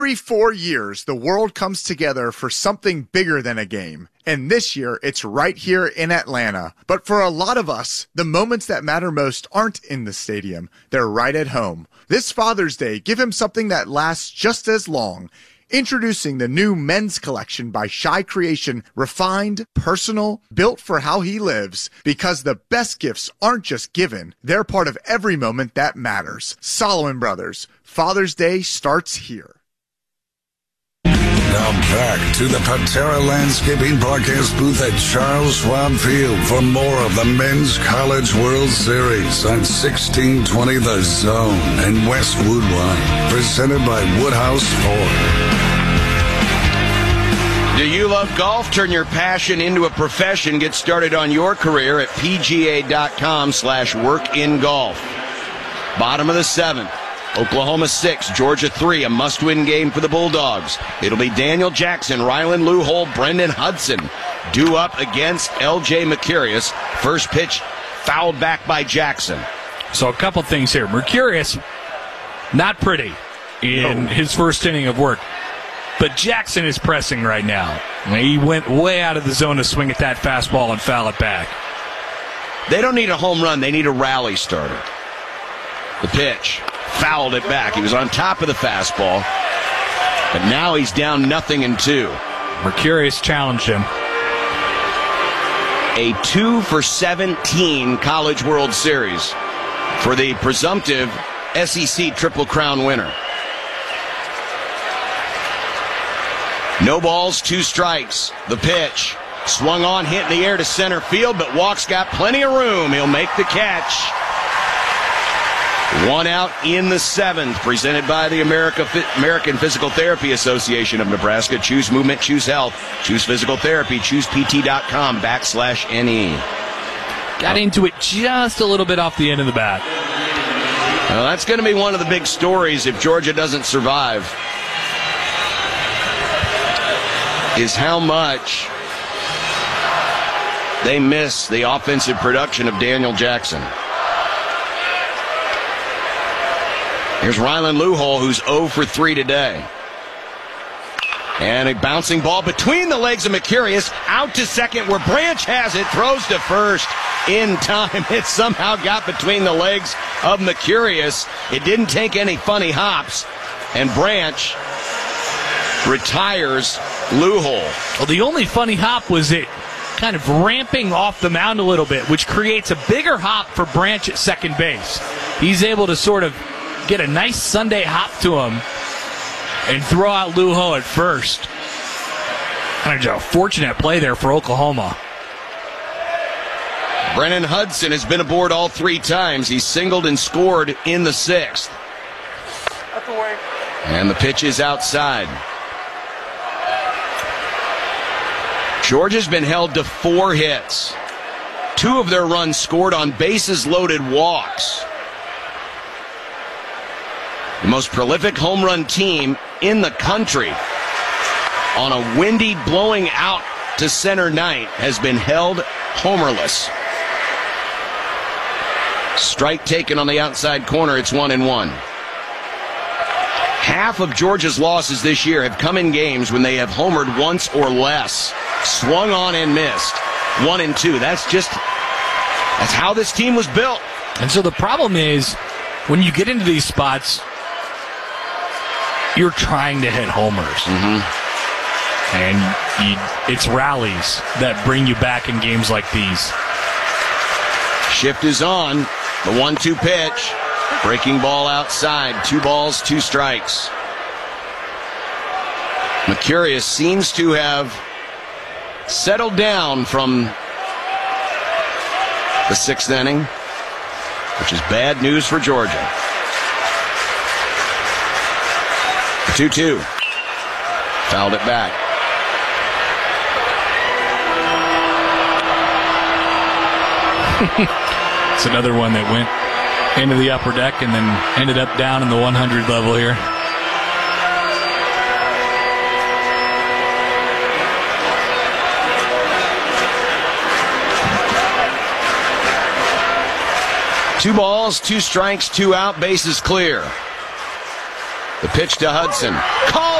Every 4 years, the world comes together for something bigger than a game. And this year, it's right here in Atlanta. But for a lot of us, the moments that matter most aren't in the stadium. They're right at home. This Father's Day, give him something that lasts just as long. Introducing the new men's collection by Shy Creation, refined, personal, built for how he lives. Because the best gifts aren't just given, they're part of every moment that matters. Solomon Brothers, Father's Day starts here. Now back to the Patera Landscaping Broadcast booth at Charles Schwab Field for more of the Men's College World Series on 1620 The Zone and Westwood Wine, presented by Woodhouse Ford. Do you love golf? Turn your passion into a profession. Get started on your career at pga.com/workingolf. Bottom of the seventh. Oklahoma 6, Georgia 3, a must-win game for the Bulldogs. It'll be Daniel Jackson, Rylan Luhol, Brendan Hudson due up against L.J. Mercurius. First pitch fouled back by Jackson. So a couple things here. Mercurius, not pretty in his first inning of work. But Jackson is pressing right now. He went way out of the zone to swing at that fastball and foul it back. They don't need a home run. They need a rally starter. The pitch. Fouled it back. He was on top of the fastball, but now he's down 0-2. Mercurius challenged him. A 2-for-17 College World Series for the presumptive SEC Triple Crown winner. No balls, 2 strikes. The pitch. Swung on, hit in the air to center field, but Walk's got plenty of room. He'll make the catch. 1 out in the 7th, presented by the American Physical Therapy Association of Nebraska. Choose movement, choose health, choose physical therapy, choose pt.com/NE. Got into it just a little bit off the end of the bat. Well, that's going to be one of the big stories if Georgia doesn't survive, is how much they miss the offensive production of Daniel Jackson. Here's Rylan Luhol, who's 0 for 3 today. And a bouncing ball between the legs of Mercurius, out to second where Branch has it, throws to first in time. It somehow got between the legs of Mercurius. It didn't take any funny hops, and Branch retires Luhol. Well, the only funny hop was it kind of ramping off the mound a little bit, which creates a bigger hop for Branch at second base. He's able to sort of get a nice Sunday hop to him and throw out Luhol at first. Kind of a fortunate play there for Oklahoma. Brennan Hudson has been aboard all 3 times. He singled and scored in the 6th. And the pitch is outside. Georgia's been held to 4 hits. 2 of their runs scored on bases-loaded walks. The most prolific home run team in the country on a windy blowing out to center night has been held homerless. Strike taken on the outside corner. It's 1-1. Half of Georgia's losses this year have come in games when they have homered once or less. Swung on and missed. 1-2. That's how this team was built. And so the problem is, when you get into these spots, you're trying to hit homers. Mm-hmm. And it's rallies that bring you back in games like these. Shift is on. The 1-2 pitch. Breaking ball outside. 2 balls, 2 strikes. Mercurius seems to have settled down from the 6th inning, which is bad news for Georgia. 2-2. Fouled it back. It's another one that went into the upper deck and then ended up down in the 100 level here. Two balls, 2 strikes, 2 out, bases clear. The pitch to Hudson. Called